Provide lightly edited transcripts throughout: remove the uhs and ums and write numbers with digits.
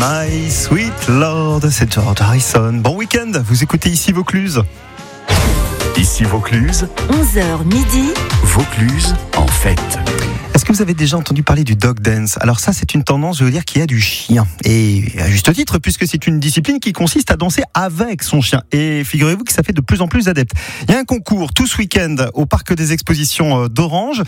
My Sweet Lord, c'est George Harrison. Bon week-end, vous écoutez ici Vaucluse. Ici Vaucluse, 11h midi, Vaucluse en fête. Est-ce que vous avez déjà entendu parler du dog dance ? Alors ça, c'est une tendance, je veux dire, qui a du chien. Et à juste titre, puisque c'est une discipline qui consiste à danser avec son chien. Et figurez-vous que ça fait de plus en plus adepte. Il y a un concours tout ce week-end au Parc des Expositions d'Orange.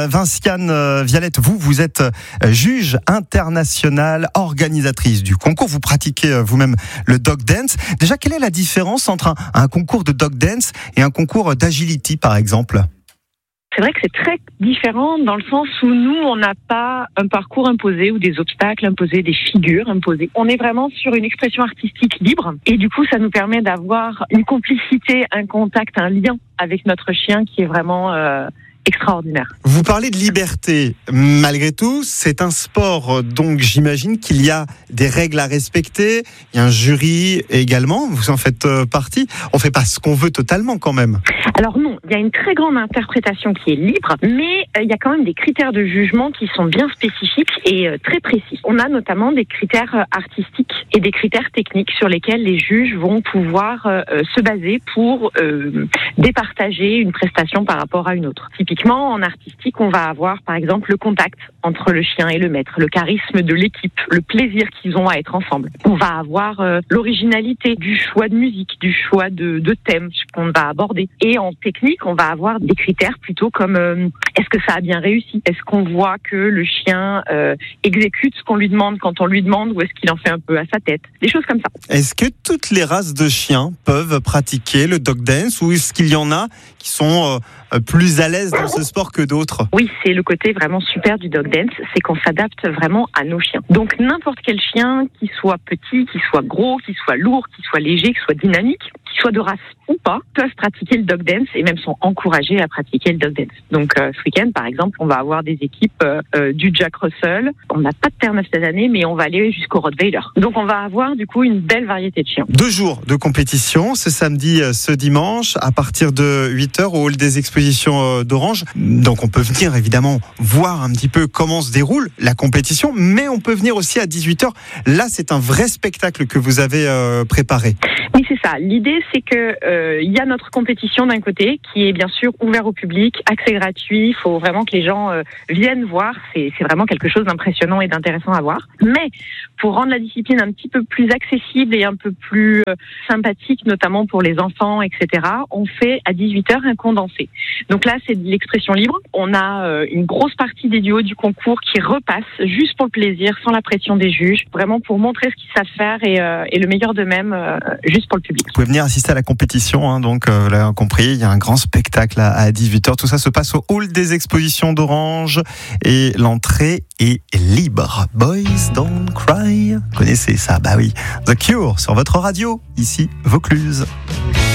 Vinciane Vialette, vous êtes juge internationale, organisatrice du concours. Vous pratiquez vous-même le dog dance. Déjà, quelle est la différence entre un concours de dog dance et un concours d'agility, par exemple ? C'est vrai que c'est très différent dans le sens où nous, on n'a pas un parcours imposé ou des obstacles imposés, des figures imposées. On est vraiment sur une expression artistique libre et du coup, ça nous permet d'avoir une complicité, un contact, un lien avec notre chien qui est vraiment extraordinaire. Vous parlez de liberté. Malgré tout, c'est un sport, donc j'imagine qu'il y a des règles à respecter. Il y a un jury également, vous en faites partie. On fait pas ce qu'on veut totalement quand même. Alors non, il y a une très grande interprétation qui est libre, mais il y a quand même des critères de jugement qui sont bien spécifiques et très précis. On a notamment des critères artistiques et des critères techniques sur lesquels les juges vont pouvoir se baser pour départager une prestation par rapport à une autre. Typiquement, en artistique, on va avoir par exemple le contact entre le chien et le maître, le charisme de l'équipe, le plaisir qu'ils ont à être ensemble. On va avoir l'originalité du choix de musique, du choix de thèmes qu'on va aborder. Et en technique, on va avoir des critères plutôt comme est-ce que ça a bien réussi ? Est-ce qu'on voit que le chien exécute ce qu'on lui demande quand on lui demande ou est-ce qu'il en fait un peu à sa tête ? Des choses comme ça. Est-ce que toutes les races de chiens peuvent pratiquer le dog dance ou est-ce qu'il y en a qui sont plus à l'aise dans ce sport que d'autres ? Oui, c'est le côté vraiment super du dog dance, c'est qu'on s'adapte vraiment à nos chiens. Donc n'importe quel chien, qu'il soit petit, qu'il soit gros, qu'il soit lourd, qu'il soit léger, qu'il soit dynamique, qu'il soit de race ou pas, peuvent pratiquer le dog dance et même sont encouragés à pratiquer le dog dance. Donc ce week-end, par exemple, on va avoir des équipes du Jack Russell. On n'a pas de terme cette année, mais on va aller jusqu'au Rottweiler. Donc on va avoir du coup une belle variété de chiens. 2 jours de compétition, ce samedi, ce dimanche, à partir de 8h au hall des expositions d'Orange. Donc on peut venir évidemment voir un petit peu comment se déroule la compétition, mais on peut venir aussi à 18h. Là, c'est un vrai spectacle que vous avez préparé. Oui, c'est ça. L'idée, c'est que il y a notre compétition d'un côté, qui est bien sûr ouvert au public, accès gratuit. Il faut vraiment que les gens viennent voir. C'est vraiment quelque chose d'impressionnant et d'intéressant à voir. Mais pour rendre la discipline un petit peu plus accessible et un peu plus sympathique, notamment pour les enfants, etc., on fait à 18h un condensé. Donc là, c'est de l'expression libre. On a une grosse partie des duos du concours qui repassent juste pour le plaisir, sans la pression des juges, vraiment pour montrer ce qu'ils savent faire et le meilleur d'eux-mêmes, juste pour le public. Vous pouvez venir assister à la compétition, donc vous l'avez compris, il y a un grand spectacle à 18h. Tout ça se passe au hall des expositions d'Orange et l'entrée est libre. Boys Don't Cry, connaissez ça ? Bah oui. The Cure sur votre radio, ici Vaucluse.